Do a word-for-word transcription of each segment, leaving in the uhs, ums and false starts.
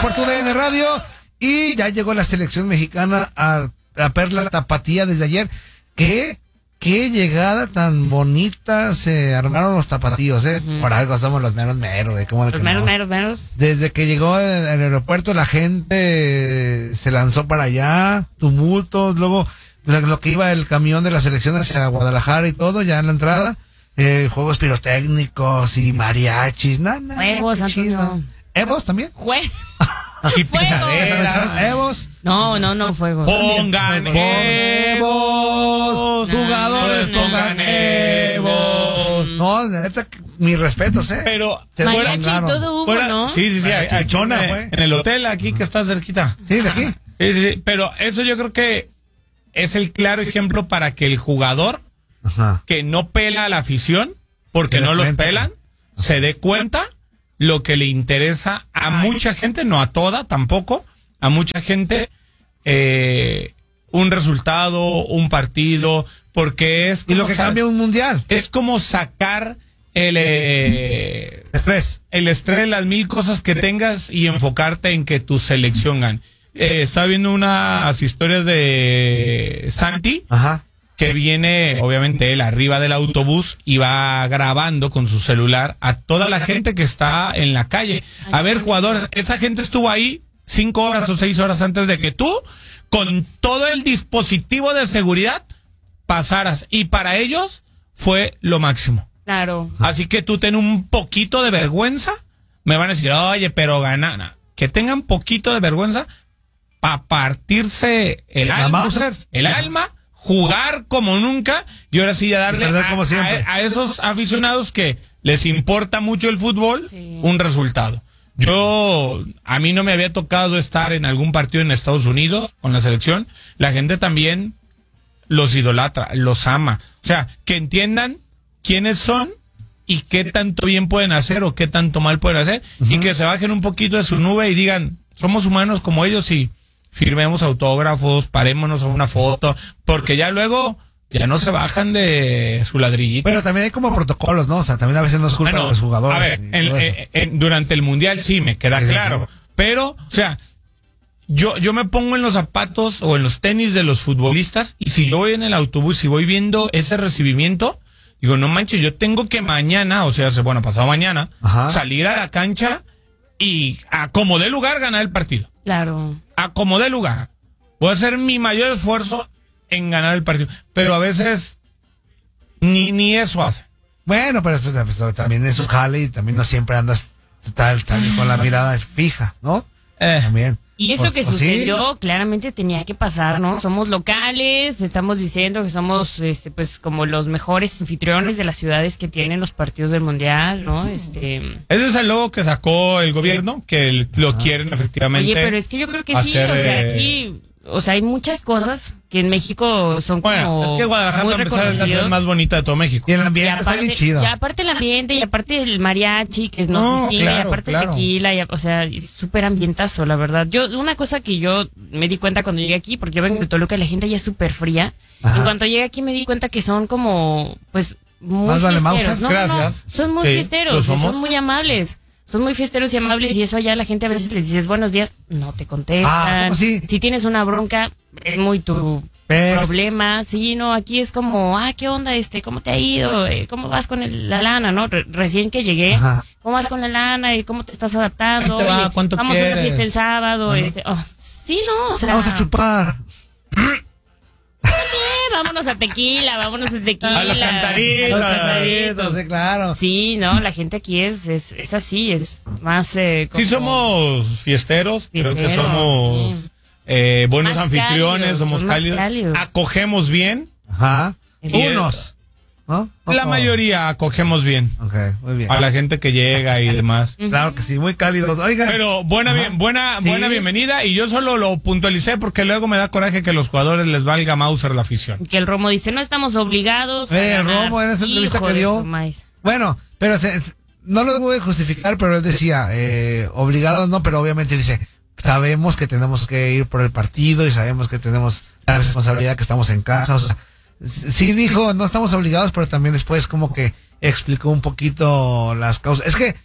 por tu D N Radio. Y ya llegó la selección mexicana a la Perla Tapatía desde ayer. ¿Qué? Qué llegada tan bonita se armaron los tapatíos, ¿eh? Uh-huh. Por algo somos los meros meros, ¿eh? ¿Cómo de los que meros no? meros meros. Desde que llegó al aeropuerto la gente se lanzó para allá, tumultos, luego lo que iba el camión de la selección hacia Guadalajara y todo, ya en la entrada, eh, juegos pirotécnicos y mariachis, nada, nada. Juegos, Antonio. ¿Evos también? Juegos. Y pisadera. ¿Evos? No, no, no, fuegos. Pongan Evos. Jugadores, no, no, pongan no, Evos. No, neta, mis respetos, ¿eh? Pero se mariachi y todo hubo, fuera, ¿no? Sí, sí, sí. Aquí en, en el hotel, aquí que está cerquita. Sí, de aquí. Sí, sí, sí. Pero eso yo creo que es el claro ejemplo para que el jugador Ajá. que no pela a la afición, porque no los cuenta. pelan, se dé cuenta lo que le interesa a mucha gente, no a toda tampoco, a mucha gente, eh, un resultado, un partido, porque es... Y lo que sa- cambia un mundial. Es como sacar el... Eh, estrés. El estrés, las mil cosas que tengas y enfocarte en que tu selección gane. Eh, estaba viendo unas historias de Santi. Ajá. Que viene, obviamente, él arriba del autobús y va grabando con su celular a toda la gente que está en la calle. A ver, jugadores, esa gente estuvo ahí cinco horas o seis horas antes de que tú, con todo el dispositivo de seguridad, pasaras. Y para ellos fue lo máximo. Claro. Así que tú ten un poquito de vergüenza. Me van a decir, oye, pero gana. Que tengan poquito de vergüenza para partirse el alma. El alma. Jugar como nunca y ahora sí a darle a, como siempre. a, a esos aficionados que les importa mucho el fútbol, sí. un resultado. Yo, a mí no me había tocado estar en algún partido en Estados Unidos con la selección. La gente también los idolatra, los ama. O sea, que entiendan quiénes son y qué tanto bien pueden hacer o qué tanto mal pueden hacer. Uh-huh. Y que se bajen un poquito de su nube y digan, somos humanos como ellos y firmemos autógrafos, parémonos a una foto, porque ya luego ya no se bajan de su ladrillito. Pero también hay como protocolos, ¿no? O sea, también a veces no es culpa bueno, de los jugadores. A ver, en, en, en, durante el Mundial sí, me queda sí, claro. Sí. Pero, o sea, yo, yo me pongo en los zapatos o en los tenis de los futbolistas y si yo voy en el autobús y voy viendo ese recibimiento, digo, no manches, yo tengo que mañana, o sea, bueno, pasado mañana, Ajá. salir a la cancha y a como dé lugar ganar el partido. Claro. A como dé lugar. Voy a hacer mi mayor esfuerzo en ganar el partido. Pero a veces ni, ni eso hace. Bueno, pero después, pues, también es un jale y también no siempre andas tal, tal vez con la mirada fija, ¿no? Eh. También. Y eso o, que o sucedió sí. claramente tenía que pasar, ¿no? Somos locales, estamos diciendo que somos, este, pues, como los mejores anfitriones de las ciudades que tienen los partidos del Mundial, ¿no? Este. Ese es el logo que sacó el gobierno, que el, lo ah. quieren efectivamente. Oye, pero es que yo creo que hacer, sí, o sea, aquí, o sea, hay muchas cosas que en México son como bueno, es que Guadalajara para empezar es la ciudad más bonita de todo México. Y el ambiente y aparte, está bien chido. Y aparte el ambiente, y aparte el mariachi, que nos no, distingue, claro, y aparte claro. el tequila, y, o sea, súper ambientazo, la verdad. Yo, una cosa que yo me di cuenta cuando llegué aquí, porque yo vengo de Toluca y la gente ya es súper fría. Ajá. En cuanto llegué aquí me di cuenta que son como, pues, muy más fiesteros. Vale, no, Gracias. No, son muy sí, fiesteros, son muy amables. Son muy fiesteros y amables y eso allá la gente a veces les dices buenos días, no te contestan. Ah, sí. Si tienes una bronca, es muy tu ¿Ves? problema. Sí, no, aquí es como, ah, ¿qué onda este? ¿Cómo te ha ido? ¿Cómo vas con el, la lana, no? Re- recién que llegué, Ajá. ¿cómo vas con la lana? ¿Y cómo te estás adaptando? Te va, Oye, ¿cuánto vamos quieres? a una fiesta el sábado, Ajá. este, oh, sí, no, o sea, vamos a chupar. Vámonos a tequila, vámonos a tequila. A los cantaritos. Los cantaritos, sí, claro. Sí, no, la gente aquí es es, es así, es más... Eh, como sí, somos fiesteros, fiesteros, creo que somos sí. eh, buenos Más anfitriones, cálidos, somos más cálidos, cálidos. acogemos bien. Ajá. Y Unos. ¿No? La oh. mayoría acogemos bien. Ok, muy bien. A la gente que llega y demás. Claro que sí, muy cálidos. Oigan. Pero buena bien, buena Sí. buena bienvenida y yo solo lo puntualicé porque luego me da coraje que a los jugadores les valga Mauser la afición. Que el Romo dice, no estamos obligados a Eh, el ganar. Romo en esa entrevista Hijo que de dio. su maíz. Bueno, pero se, no lo voy a justificar, pero él decía, eh, obligados no, pero obviamente dice, sabemos que tenemos que ir por el partido y sabemos que tenemos la responsabilidad que estamos en casa, o sea, sí dijo, no estamos obligados, pero también después como que explicó un poquito las causas. Es que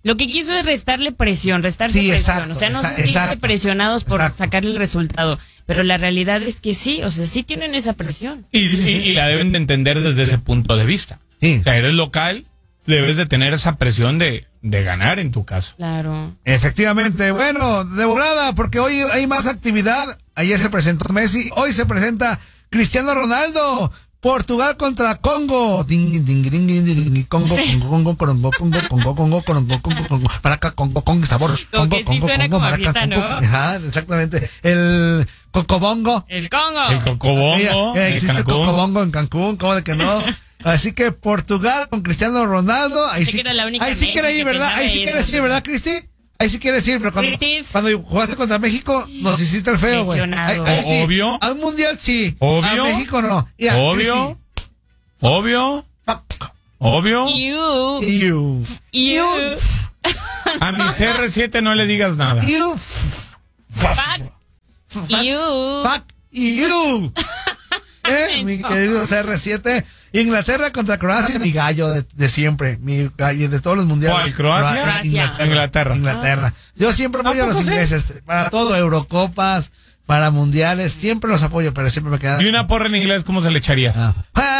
Lo que quiso es restarle presión, restarse sí, presión. Exacto, o sea, no exacto, sentirse exacto, presionados por exacto. sacar el resultado. Pero la realidad es que sí, o sea, sí tienen esa presión. Y, y, y la deben de entender desde ese punto de vista. Sí. O sea, eres local, debes de tener esa presión de, de ganar en tu caso. Claro. Efectivamente, bueno, de volada, porque hoy hay más actividad. Ayer se presentó Messi, hoy se presenta Cristiano Ronaldo. Portugal contra Congo. Ding, ding, ding, ding, ding, Congo, Congo, Congo, Congo, Congo, Congo, Congo, Congo, Congo, Congo, Maraca, Congo, Congo, sabor. Como que sí suena como ahorita, ¿no? Ajá, exactamente. El Cocobongo. El Congo. El Cocobongo. Eh, existe el Cocobongo en Cancún, ¿cómo de que no? Así que Portugal con Cristiano Ronaldo. Ahí sí, ahí sí quiere ir, ¿verdad? Ahí sí quiere ir, ¿verdad, Cristi? Ahí sí quiere decir, pero cuando, cuando jugaste contra México, nos hiciste el feo, güey. Sí, obvio. Al mundial sí. Obvio. A México no. Yeah, obvio. Cristi. Obvio. Obvio. You. You. You. A mi C R siete no le digas nada. You. Fuck. You. Fuck you. ¿Eh? Mi querido C R siete. Inglaterra contra Croacia, mi gallo de, de siempre, mi gallo de todos los mundiales. ¿Cuál? ¿Croacia? Croacia. Inglaterra. Inglaterra. Yo siempre apoyo a los ingleses, sí? Para todo, Eurocopas, para mundiales, siempre los apoyo, pero siempre me queda. ¿Y una porra en inglés cómo se le echarías? Ah.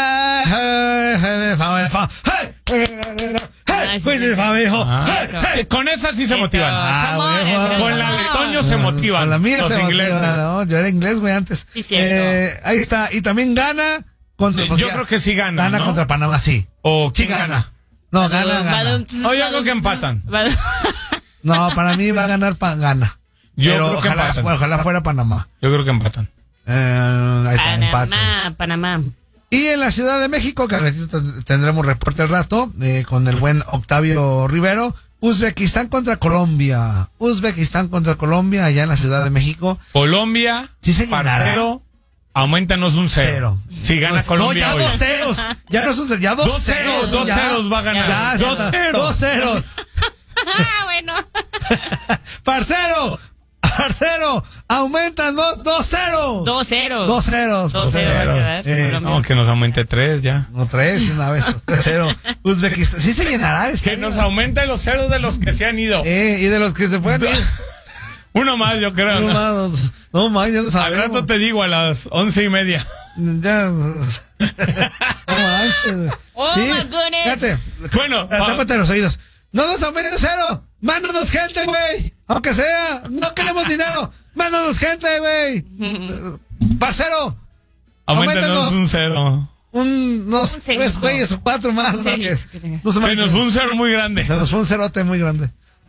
Con esa sí se motivan. Ah, con la de Toño se motivan. Con la mía los se ingleses. motivan, no, yo era inglés, güey, antes. Sí, eh, ahí está. Y también gana contra. Pues yo ya, creo que sí gana. Gana ¿no? contra Panamá, sí. ¿O sí quién gana? gana? No, gana, gana. O yo creo que empatan. No, para mí va a ganar, pa, gana. Yo Pero creo que ojalá, empatan. ojalá fuera Panamá. Yo creo que empatan. Eh, ahí está, empate. Panamá, Panamá. Y en la Ciudad de México, que al ratito tendremos reporte al rato, eh, con el buen Octavio Rivero, Uzbekistán contra Colombia. Uzbekistán contra Colombia, allá en la Ciudad de México. Colombia, sí se parcero, aumentanos un cero. cero. Si gana no, Colombia no, ya hoy. dos ceros. Ya no es un cero, ya dos, dos ceros. ceros. Dos ya, ceros va a ganar. Ya, dos ceros. Dos ceros. Ah, bueno. Parcero. Parcero, aumentan dos, dos ceros. Dos ceros. Dos ceros. Dos ceros. Eh, no, que nos aumente tres ya. No, tres, una vez, tres cero. Uzbekistán, sí se llenará. Que nos aumente los ceros de los que se han ido. Eh, y de los que se pueden ir. Uno más, yo creo. Uno ¿no? más, no más, ya no sabemos. Al rato te digo a las once y media. Ya. No manches. Oh, ¿sí? my goodness. Fíjate. Bueno. Tápate los oídos. No nos aumentes cero. Mándanos gente, güey. Aunque sea. No queremos dinero. Mándanos gente, güey. Parcero. Aumentanos un cero. Un, unos un tres güeyes o cuatro más. Porque no se, se nos fue un cero muy grande. Se nos fue un cerote muy grande.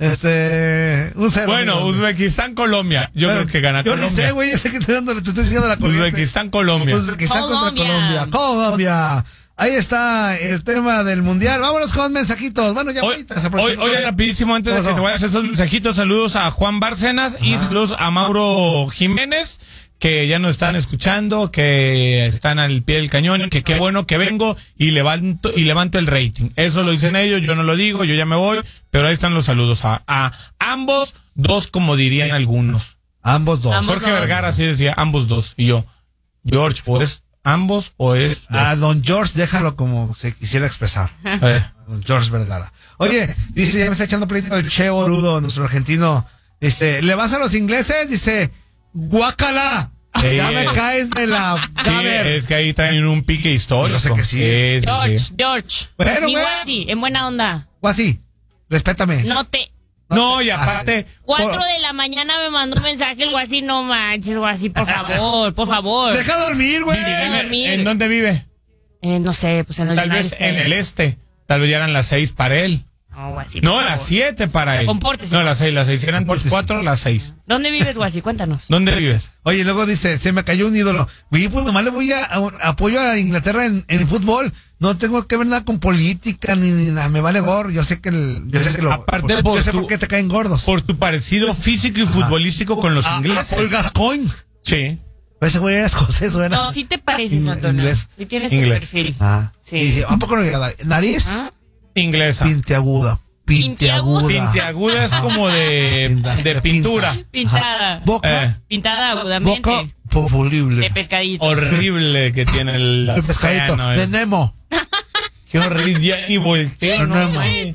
Este, un cero. Bueno, Uzbekistán, Colombia. Yo bueno, creo que gana yo Colombia. Yo ni sé, güey, yo sé que te, dando, te estoy diciendo la corriente. Uzbekistán, Colombia. Uzbekistán contra Colombia. Colombia. Ahí está el tema del mundial. Vámonos con mensajitos. Bueno, ya hoy, hoy, hoy rapidísimo, antes de que te vayas a hacer esos mensajitos, saludos a Juan Bárcenas. Ajá. Y saludos a Mauro Jiménez, que ya nos están escuchando, que están al pie del cañón, que qué bueno que vengo y levanto y levanto el rating. Eso lo dicen ellos, yo no lo digo, yo ya me voy, pero ahí están los saludos a, a ambos dos, como dirían algunos. Ambos dos. Ambos Jorge dos. Vergara sí decía ambos dos, y yo, George, pues ambos o es dos. A don George déjalo como se quisiera expresar. Eh. A don George Vergara. Oye, dice, ya me está echando pleito el Che Boludo, nuestro argentino. Dice, ¿le vas a los ingleses? Dice, guácala. Sí, ya me es. caes de la... Sí, es que ahí traen un pique histórico. Yo sé que sí. sí, sí George, sí. George. Bueno, Mi güey. Guasi, en buena onda. Guasi, respétame. No te... No, y aparte... Cuatro por... de la mañana me mandó un mensaje el Guasi, no manches, Guasi, por favor, por favor. Deja dormir, güey. Deja dormir. ¿En dónde vive? Eh, no sé, pues en los Tal United vez States. en el este. Tal vez ya eran las seis para él. No, Guasi. No, las siete para él. Compórtese. No, las seis, las seis. Eran tus cuatro, las seis. ¿Dónde vives, Guasi? Cuéntanos. ¿Dónde vives? Oye, luego dice, se me cayó un ídolo. Güey, pues nomás le voy a, a, a apoyo a Inglaterra en, en fútbol. No tengo que ver nada con política ni, ni nada. Me vale gorro. Yo sé que el, yo sé que lo, Aparte por, por yo sé tu, por qué te caen gordos. Por tu parecido físico y futbolístico con los ah, ingleses. Por Gascoigne. Sí. Ese güey era escocés, güey. No, sí te pareces, Antonio. Inglés. Sí tienes Inglés. el perfil. Ah, sí. Y, ¿a poco no llega? Nariz, ¿Ah? Inglesa. pintiaguda. Pintiaguda. Pintiaguda es como de, de pintura. Pintada. Boca. Eh. Pintada agudamente. Boca populible. De pescadito. Horrible que tiene el El pescadito. océano, De es. Nemo. Qué horrible. Ya ni volteo. No, No, no. güey. Esto es.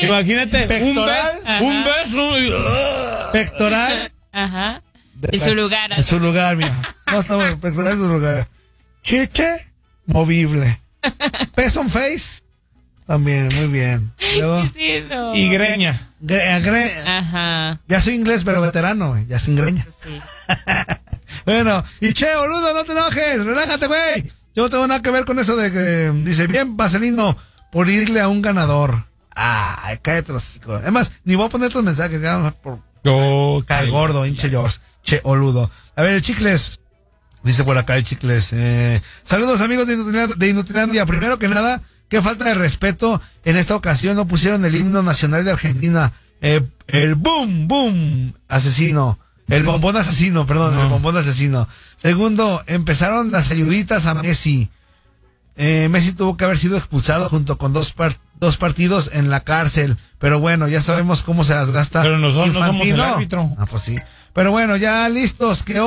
Imagínate, pectoral, un beso, un beso y, uh. pectoral. Ajá. En su lugar. En su lugar, mira. No estamos pectoral en su lugar. Chiche, movible. Peso on face, también, muy bien. Luego, ¿qué es eso? Y greña. Gre, gre, Ajá. ya soy inglés, pero veterano, güey. Ya sin greña. Sí. Bueno, y che, boludo, no te enojes, relájate, güey. Yo no tengo nada que ver con eso de que dice, bien, Vaselino, por irle a un ganador. Ah, cállate los chicos. Es más, ni voy a poner estos mensajes, ya por Oh, cae gordo, hinche George, che, boludo. A ver, el Chicles, dice por acá el Chicles, eh, saludos amigos de Inutilandia, de Inutilandia. Primero que nada, qué falta de respeto, en esta ocasión no pusieron el himno nacional de Argentina, eh, el boom, boom, asesino. El bombón asesino, perdón, no. el bombón asesino. Segundo, empezaron las ayuditas a Messi. Eh, Messi tuvo que haber sido expulsado junto con dos, par- dos partidos en la cárcel. Pero bueno, ya sabemos cómo se las gasta. Pero nosotros no somos el árbitro. Ah, pues sí. Pero bueno, ya listos. Que